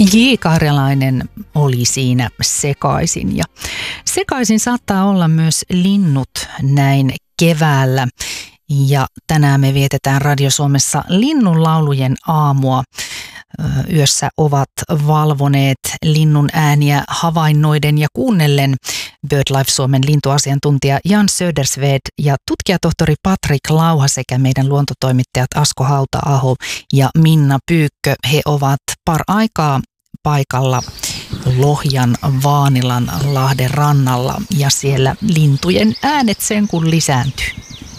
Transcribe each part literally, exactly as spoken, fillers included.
J. Karjalainen oli siinä sekaisin. Ja sekaisin saattaa olla myös linnut näin keväällä. Ja tänään me vietetään Radio Suomessa linnunlaulujen aamua. Yössä ovat valvoneet linnun ääniä havainnoiden ja kuunnellen BirdLife Suomen lintuasiantuntija Jan Södersved ja tutkijatohtori Patrik Lauha sekä meidän luontotoimittajat Asko Hauta-aho ja Minna Pyykkö. He ovat par aikaa paikalla Lohjan Vaanilan lahden rannalla ja siellä lintujen äänet sen kun lisääntyy.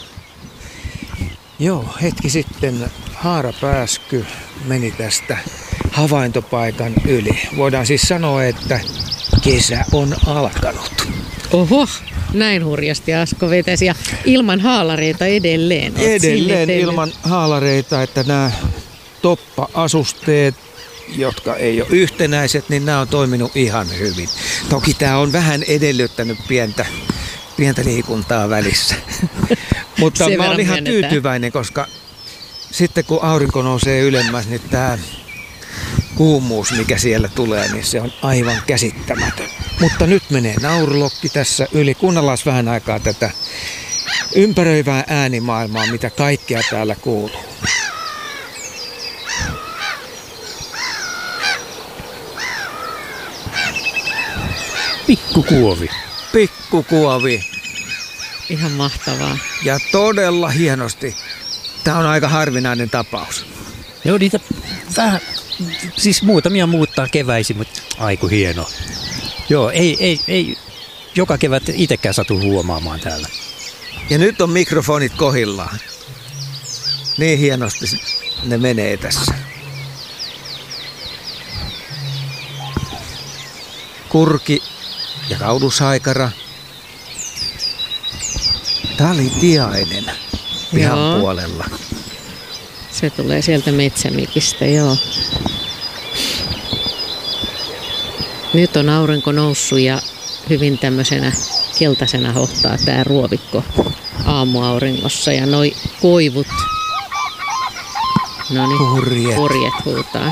Joo, hetki sitten haarapääsky meni tästä havaintopaikan yli. Voidaan siis sanoa, että kesä on alkanut. Oho, näin hurjasti Asko vetäisi ja ilman haalareita edelleen. Edelleen ilman haalareita, että nämä toppa-asusteet, jotka ei ole yhtenäiset, niin nämä on toiminut ihan hyvin. Toki tämä on vähän edellyttänyt pientä, pientä liikuntaa välissä. Mutta mä oon ihan tyytyväinen, koska sitten kun aurinko nousee ylemmäs, niin tämä kuumuus, mikä siellä tulee, niin se on aivan käsittämätön. Mutta nyt menee naurulokki tässä yli. Kuunnellaan vähän aikaa tätä ympäröivää äänimaailmaa, mitä kaikkea täällä kuuluu. Pikkukuovi. Pikkukuovi. Ihan mahtavaa. Ja todella hienosti. Tämä on aika harvinainen tapaus. Joo, niitä vähän, siis muutamia muuttaa keväisin, mutta aiku hieno. Joo, ei, ei, ei joka kevät itsekään satu huomaamaan täällä. Ja nyt on mikrofonit kohillaan. Niin hienosti ne menee tässä. Kurki ja kaudushaikara. Talitiainen pihan joo. puolella. Se tulee sieltä metsämikistä, joo. Nyt on aurinko noussut ja hyvin tämmöisenä keltaisena hohtaa tää ruovikko aamuauringossa. Ja noi koivut, no niin, purjet. purjet huutaa.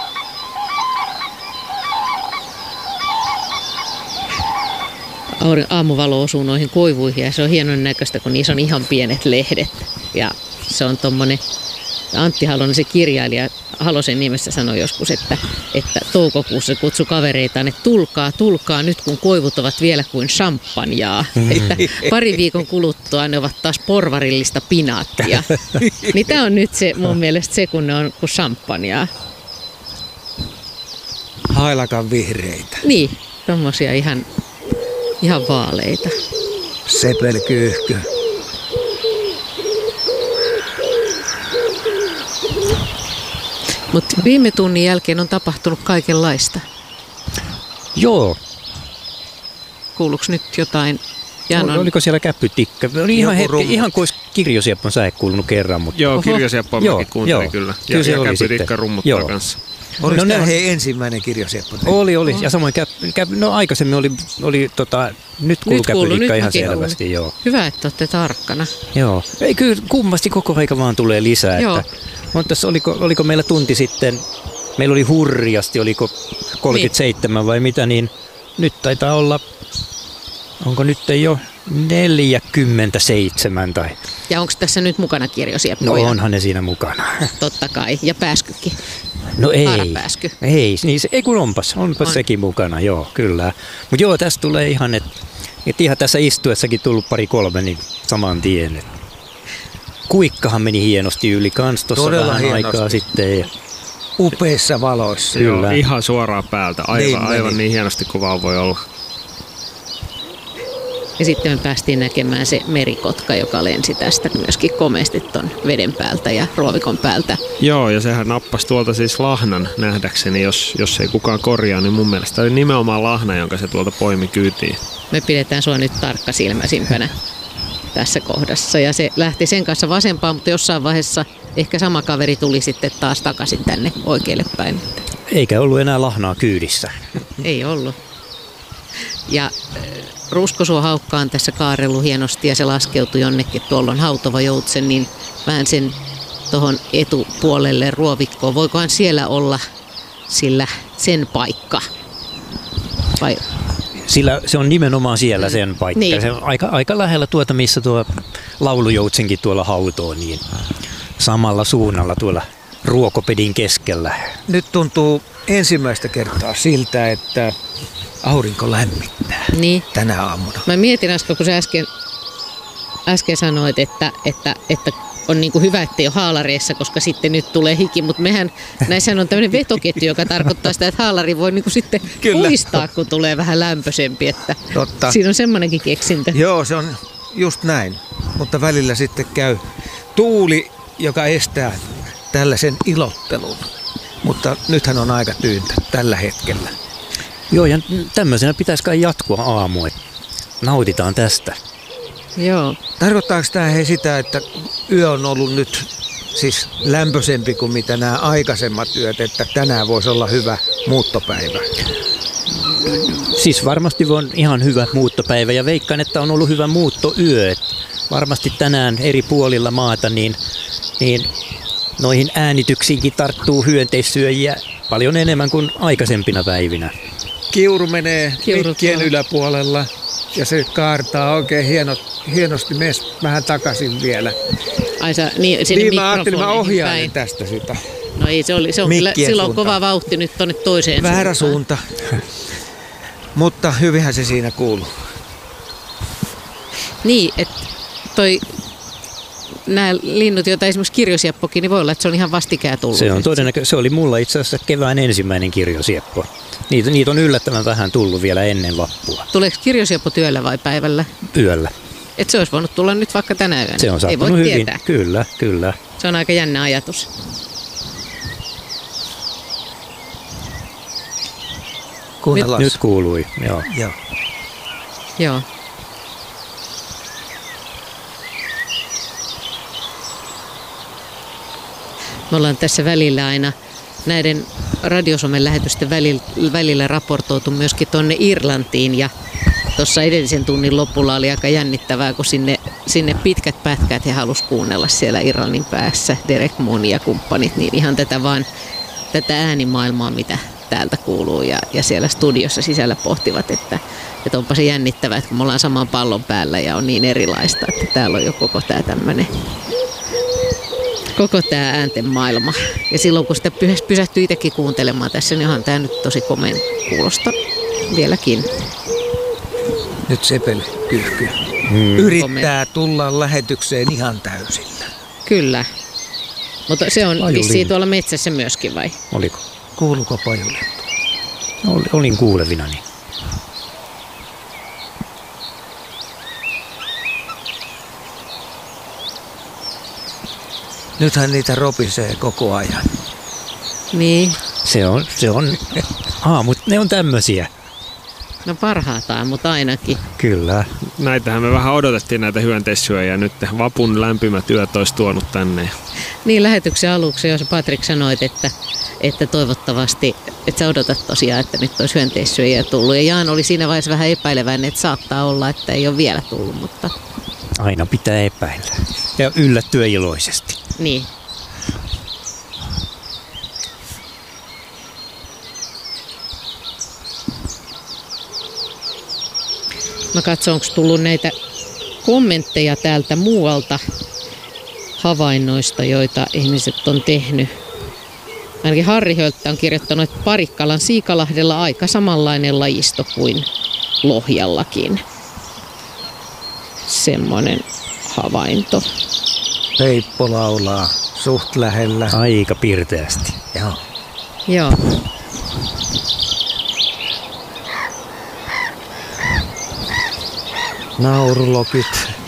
Aamuvalo osuu noihin koivuihin ja se on hienon näköistä, kun niissä on ihan pienet lehdet. Ja se on tommonen, Antti Halonen, se kirjailija Halosen nimessä sanoi joskus, että, että toukokuussa kutsui kavereitaan, että tulkaa, tulkaa nyt kun koivut ovat vielä kuin champanjaa. Että pari viikon kuluttua ne ovat taas porvarillista pinaattia. Niin tää on nyt se mun mielestä se, kun ne on kuin champanjaa. Hailakan vihreitä. Niin, tommosia ihan... Ihan vaaleita. Sepelkyyhkö. Mutta viime tunnin jälkeen on tapahtunut kaikenlaista. Joo. Kuuluuko nyt jotain? Janon... Oliko siellä käppytikka? Oli ihan, hetki, ihan kuin olisi Kirjosieppon säe kuulunut kerran. Mutta... Joo, Kirjosieppoa mäkin kuuntelin kyllä. Ja, kyllä ja käppytikka rummuttaa joo. kanssa. Oliko no, tämä hei ensimmäinen Kirjosieppo? Oli, oli. Ja samoin käp, käp, no aikaisemmin oli, oli tota, nyt kuului käppytikka ihan selvästi. Joo. Hyvä, että olette tarkkana. Joo. Ei kyllä kummasti koko aika vaan tulee lisää. Joo. Että, on tässä, oliko, oliko meillä tunti sitten, meillä oli hurjasti, oliko kolmekymmentäseitsemän vai mitä, niin nyt taitaa olla, onko nyt ei ole neljäkymmentäseitsemän tai... Ja onko tässä nyt mukana Kirjosieppoja? No onhan ne siinä mukana. Totta kai. Ja pääskykin. No ei, Haarapääsky. ei, niin se, ei kun onpas, onpas on. Sekin mukana, joo, kyllä. Mutta joo, tässä tulee ihan, että et ihan tässä istuessakin tullut pari kolme, niin saman tien. Et. Kuikkahan meni hienosti yli kans tuossa vähän hienosti. Aikaa sitten. Ja... Upeissa valoissa. Kyllä. Joo, ihan suoraan päältä, aivan niin, aivan niin hienosti kuin vaan voi olla. Ja sitten me päästiin näkemään se merikotka, joka lensi tästä myöskin komeasti ton veden päältä ja ruovikon päältä. Joo, ja sehän nappasi tuolta siis lahnan nähdäkseni, jos, jos ei kukaan korjaa, niin mun mielestä oli nimenomaan lahna, jonka se tuolta poimi kyytiin. Me pidetään sua nyt tarkkasilmäisimpänä tässä kohdassa ja se lähti sen kanssa vasempaan, mutta jossain vaiheessa ehkä sama kaveri tuli sitten taas takaisin tänne oikealle päin. Eikä ollut enää lahnaa kyydissä. Ei ollut. Ja ruskosuohaukka on tässä kaarellut hienosti ja se laskeutui jonnekin. Tuolla on hautova joutsen, niin vähän sen tuohon etupuolelle ruovikkoon. Voikohan siellä olla sillä sen paikka? Vai? Sillä se on nimenomaan siellä sen paikka. Niin. Se on aika, aika lähellä tuota, missä tuo laulujoutsenkin tuolla hautoo, niin samalla suunnalla tuolla ruokopedin keskellä. Nyt tuntuu ensimmäistä kertaa siltä, että aurinko lämmittää Niin. tänä aamuna. Mä mietin, Asko, kun sä äsken, äsken sanoit, että, että, että on niin kuin hyvä, ettei ole haalareissa, koska sitten nyt tulee hiki, mutta mehän, näissähän on tämmöinen vetoketju, joka tarkoittaa sitä, että haalari voi niin kuin sitten Kyllä. poistaa, kun tulee vähän lämpöisempi, että Totta. siinä on semmoinenkin keksintö. Joo, se on just näin. Mutta välillä sitten käy tuuli, joka estää tällaisen ilottelun. Mutta nythän on aika tyyntä tällä hetkellä. Joo, ja tämmöisenä pitäisi kai jatkua aamu, että nautitaan tästä. Joo. Tarkoittaako tämä hei sitä, että yö on ollut nyt siis lämpöisempi kuin mitä nämä aikaisemmat yöt, että tänään voisi olla hyvä muuttopäivä? Siis varmasti on ihan hyvä muuttopäivä ja veikkaan, että on ollut hyvä muuttoyö. Et varmasti tänään eri puolilla maata niin, niin noihin äänityksiinkin tarttuu hyönteissyöjiä paljon enemmän kuin aikaisempina päivinä. Kiuru menee Kiuru mikkien tuo. yläpuolella ja se kaartaa oikein hieno, hienosti. Mees vähän takaisin vielä. Ai sä, niin, sinne Niin mä ajattelin, mä mikrofoniin ohjailen päin. tästä sitä. No ei, se, oli, se on kyllä, Mikkien silloin on suuntaan. kova vauhti nyt tonne toiseen Väärä suuntaan. suunta. Mutta hyvinhän se siinä kuuluu. Niin, että toi nämä linnut, joita esimerkiksi kirjosieppokin, niin voi olla, että se on ihan vastikään tullut. Se on nyt. todennäköisesti, se oli mulla itse asiassa kevään ensimmäinen kirjosieppo. Niitä, niitä on yllättävän vähän tullut vielä ennen vappua. Tuleeko kirjosieppo työllä vai päivällä? Yöllä. Et se olisi voinut tulla nyt vaikka tänä yönä. Se on Ei sattunut voi hyvin. tietää. Kyllä, kyllä. Se on aika jännä ajatus. Kuunnellaan. Nyt kuului, joo. Joo. Joo. Me ollaan tässä välillä aina näiden Radiosomen lähetysten välillä, välillä raportoitu myöskin tuonne Irlantiin ja tuossa edellisen tunnin lopulla oli aika jännittävää, kun sinne, sinne pitkät pätkät he halusi kuunnella siellä Irlannin päässä, Derek Moon ja kumppanit, niin ihan tätä vaan tätä äänimaailmaa, mitä täältä kuuluu ja, ja siellä studiossa sisällä pohtivat, että, että onpa se jännittävää, että kun me ollaan saman pallon päällä ja on niin erilaista, että täällä on jo koko tämä tämmöinen koko tämä äänten maailma. Ja silloin kun sitä pysähtyy itsekin kuuntelemaan tässä, niin onhan tämä nyt tosi komeen kuulosta vieläkin. Nyt Sepeli kyyhkyy. Mm. Yrittää tulla lähetykseen ihan täysillä. Kyllä. Mutta se on Pajulintu. vissiin tuolla metsässä myöskin vai? Oliko? Kuuluuko pajulintu? Ol- Olin kuulevinani. Nythän niitä ropisee koko ajan. Niin. Se on, se on, aamut, ne on tämmöisiä. No parhaat aamut ainakin. Kyllä. Näitähän me vähän odotettiin näitä hyönteissyöjiä nyt. Vapun lämpimät yöt olisi tuonut tänne. Niin lähetyksen aluksi, jos Patrik sanoit, että, että toivottavasti, että sä odotat tosiaan, että nyt olisi hyönteissyöjiä tullut. Ja Jaan oli siinä vaiheessa vähän epäileväinen, että saattaa olla, että ei ole vielä tullut, mutta Aina pitää epäillä. Ja yllättyä iloisesti. niin. Mä katson, onko tullut näitä kommentteja täältä muualta havainnoista, joita ihmiset on tehnyt. Ainakin Harri Hölttä on kirjoittanut, että Parikkalan Siikalahdella aika samanlainen lajisto kuin Lohjallakin. Semmoinen havainto. Peippo laulaa suht lähellä. Aika pirteästi. Joo. Joo. Naurulokit.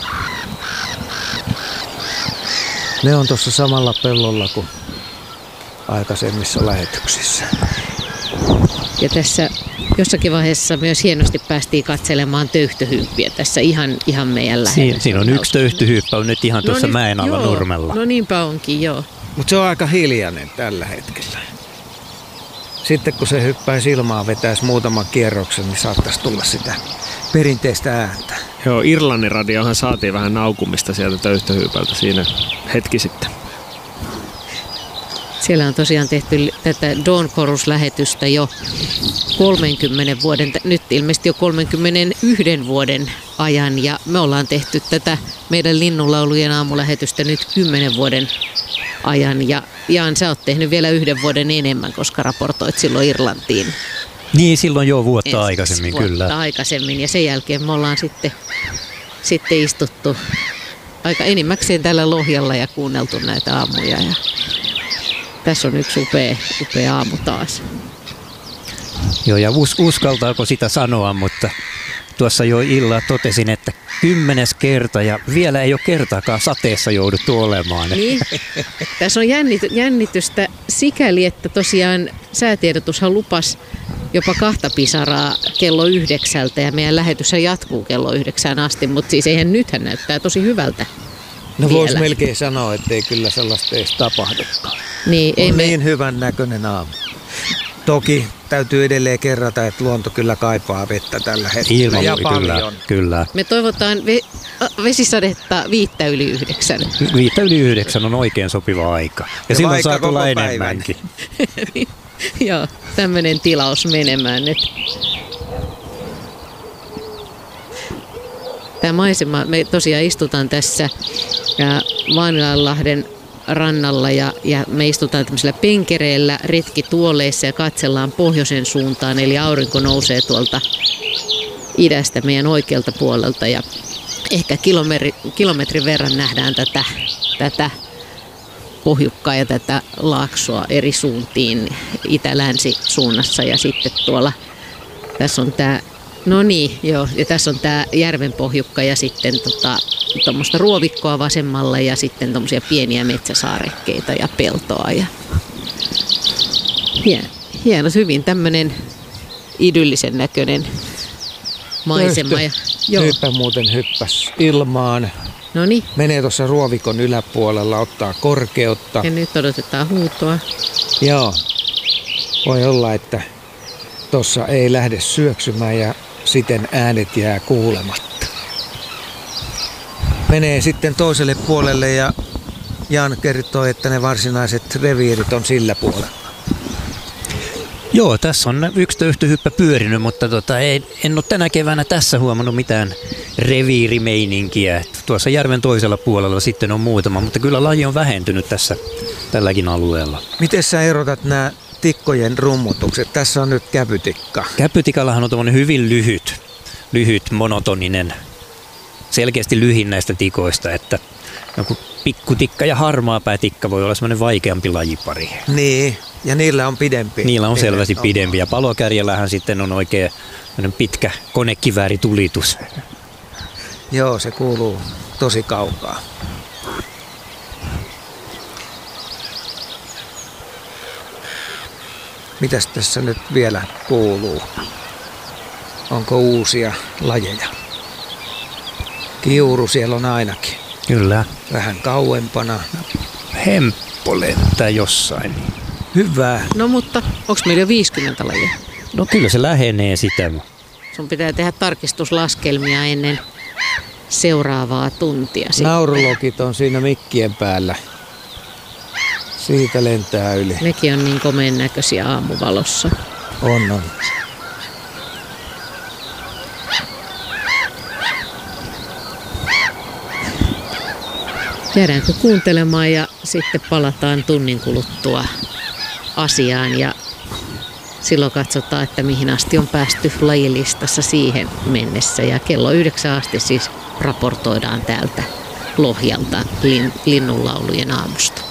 Ne on tuossa samalla pellolla kuin aikaisemmissa lähetyksissä. Ja tässä jossakin vaiheessa myös hienosti päästiin katselemaan töyhtöhyppiä tässä ihan, ihan meidän lähellä. Siin, siinä on yksi töyhtyhyyppä on nyt ihan tuossa nyt- mäen alla joo, nurmella. No niinpä onkin, joo. Mutta se on aika hiljainen tällä hetkellä. Sitten kun se hyppäisi ilmaan, vetäisi muutaman kierroksen, niin saattaisi tulla sitä perinteistä ääntä. Joo, Irlannin radiohan saatiin vähän naukumista sieltä töyhtöhyypältä siinä hetki sitten. Siellä on tosiaan tehty tätä Dawn Chorus-lähetystä jo kolmenkymmenen vuoden, nyt ilmeisesti jo kolmenkymmenenyhden vuoden ajan. Ja me ollaan tehty tätä meidän linnunlaulujen aamulähetystä nyt kymmenen vuoden ajan. Ja Jaan, sä oot tehnyt vielä yhden vuoden enemmän, koska raportoit silloin Irlantiin. Niin, silloin jo vuotta Ensis aikaisemmin, vuotta kyllä. aikaisemmin ja sen jälkeen me ollaan sitten, sitten istuttu aika enimmäkseen tällä Lohjalla ja kuunneltu näitä aamuja. Ja tässä on yksi upea, upea aamu taas. Joo, ja us, uskaltaako sitä sanoa, mutta tuossa jo illalla totesin, että kymmenes kerta ja vielä ei ole kertaakaan sateessa jouduttu olemaan. Niin. Tässä on jännity, jännitystä sikäli, että tosiaan säätiedotushan lupasi jopa kahta pisaraa kello yhdeksältä ja meidän lähetyshän jatkuu kello yhdeksään asti, mutta siis eihän nythän näyttää tosi hyvältä. No vielä. Voisi melkein sanoa, ettei kyllä sellaista edes tapahdukaan. Niin, ei on me... niin hyvän näköinen aamu. Toki täytyy edelleen kerrata, että luonto kyllä kaipaa vettä tällä hetkellä. Ilman, ja kyllä, paljon. Kyllä. Me toivotaan ve- vesisadetta viittä yli yhdeksän. Viittä yli yhdeksän on oikein sopiva aika. Ja, ja silloin saa tulla enemmänkin. Joo, tämmöinen tilaus menemään. Et... Tämä maisema, me tosiaan istutaan tässä Vaanilanlahden rannalla ja, ja me istutaan tämmöisellä penkereillä, retkituoleissa ja katsellaan pohjoisen suuntaan, eli aurinko nousee tuolta idästä meidän oikealta puolelta ja ehkä kilometri, kilometrin verran nähdään tätä, tätä pohjukkaa ja tätä laaksoa eri suuntiin itä-länsi suunnassa ja sitten tuolla tässä on tämä, no niin, joo, ja tässä on tämä järven pohjukka ja sitten tota, tuommoista ruovikkoa vasemmalla ja sitten tuommoisia pieniä metsäsaarekkeita ja peltoa. Ja... Hien, hieno, hyvin tämmöinen idyllisen näköinen maisema. Ja, joo. Hyppä muuten hyppäs ilmaan. No niin. Menee tuossa ruovikon yläpuolella, ottaa korkeutta. Ja nyt odotetaan huutoa. Joo. Voi olla, että tuossa ei lähde syöksymään ja siten äänet jää kuulematta. Menee sitten toiselle puolelle ja Jan kertoo, että ne varsinaiset reviirit on sillä puolella. Joo, tässä on yksi töyhtöhyppä pyörinyt, mutta tota, ei, en ole tänä keväänä tässä huomannut mitään reviirimeininkiä. Tuossa järven toisella puolella sitten on muutama, mutta kyllä laji on vähentynyt tässä tälläkin alueella. Miten sä erotat nämä tikkojen rummutukset? Tässä on nyt käpytikka. Käpytikallahan on tommoinen hyvin lyhyt, lyhyt, monotoninen, selkeästi lyhin näistä tikoista, että joku pikkutikka ja harmaapäätikka voi olla semmoinen vaikeampi lajipari. Niin, ja niillä on pidempi. Niillä on selvästi pidempi ja palokärjellähän sitten on oikein pitkä konekivääritulitus. Joo, se kuuluu tosi kaukaa. Mitäs tässä nyt vielä kuuluu? Onko uusia lajeja? Kiuru siellä on ainakin. Kyllä. Vähän kauempana. Hemppo lentää jossain. Hyvä. No mutta, onko meillä jo viisikymmentä lajia? No kyllä se lähenee sitä. Sun pitää tehdä tarkistuslaskelmia ennen seuraavaa tuntia. Naurulokit on siinä mikkien päällä. Siitä lentää yli. Nekin on niin komeen näköisiä aamuvalossa. On, on. Jäädäänkö kuuntelemaan ja sitten palataan tunnin kuluttua asiaan ja silloin katsotaan, että mihin asti on päästy lajilistassa siihen mennessä. Ja kello yhdeksän asti siis raportoidaan täältä Lohjalta lin, linnunlaulujen aamusta.